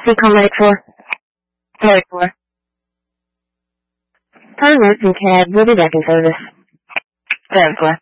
Seacom Lake 4. Lake 4. Permanent and CAD will be back in service. 7 4.